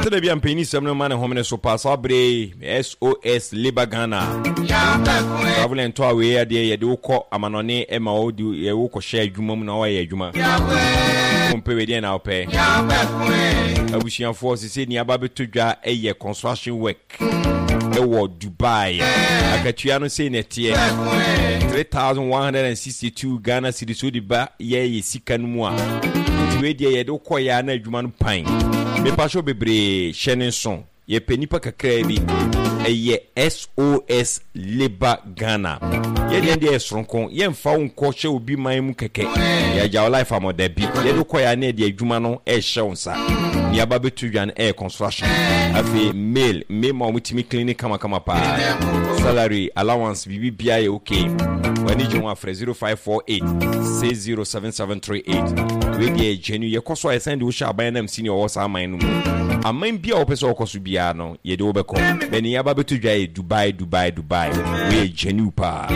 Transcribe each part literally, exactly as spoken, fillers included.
Ante de bia mpeni sem no man home so pass abre S O S Labor Ghana. Travel and tour we ade ye de ukọ amanone e ma odi ye ukọ share adwuma mu na wa ye adwuma. Kompe we de na ope. Abusianfo se ni aba betodwa e ye construction work. E wo Dubai. Akatua no say netie three thousand one hundred sixty-two Ghana cedis so di ba ye ye sika no mu a. We de ye de ukọ ya na adwuma no pan. Me pa sho bebre hye son ye penipa kakra bi eye S O S Labor Ghana ye de de esronkon ye mfa wonko hye obi man mu keke ye ja life amoda bi ye do koya na de adwuma no e hye wonsa ni aba betu dwan air construction afi mail me ma mutimi clinic kama kama pa salary allowance bibi bia ye okay wani jwa fra zero five four eight six zero seven seven three eight we de genu ye koso e send wo sha ban nam senior wo sa man no mu aman bia wo pese okoso bia no ye de wo be ko beni ya ba betu dwa e Dubai Dubai Dubai we genu pa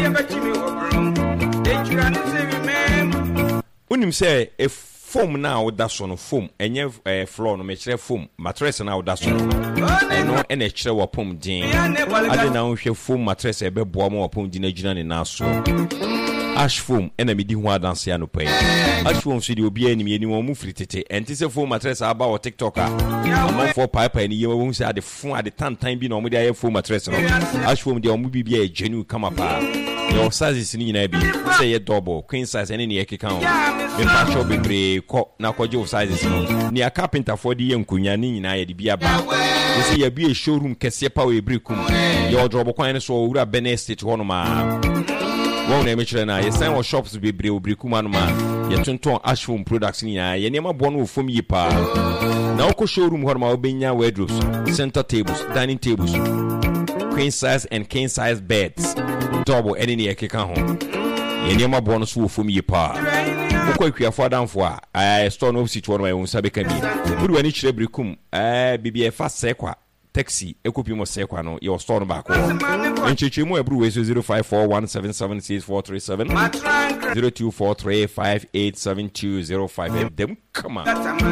unim say e foam na wo da so no foam enye eh, floor no me kire foam mattress na wo da so no ene kire wo pom din ade na wo hwe foam mattress e be boa mo wo pom din agina ne na so ash foam ena me di ho adanse ano pai ash foam so di obi anim yeni wo mu fritete enti se foam mattress aba wo TikTok a amon for pipe ni yema wo se ade fun ade tantan bi na o mo di aye foam mattress no ash foam di o mu bibia e genu kama pa your sizes ni nyina bi say ye double queen size ene ne ekeka ho me pa show bebre ko na ko jo sizes no ni a carpenter for di ye nkunya ni nyina ye di bia ba say ye bi e showroom kese pa we brekum ye odrobo kwan ne so owura Benestate ho no ma won na emechire na ye sign wo shops bebre obrekum anu ma ye tonton ash foam products ni ya ye nema bo no fom yi pa na wo ko showroom ho no ma obenya wardrobes center tables dining tables queen size and king size beds double any ne ekeka ho ye nema bo no so fom yi pa ko akwiafo adanfo a eh store no sit one my own sabe ka bi budu ani chire brekum eh bibia fa sekwa taxi ekopi mo sekwa no your store no ba ko encheche mo ebru we zero five four one seven seven six four three seven zero two four three five eight seven two zero five dem come on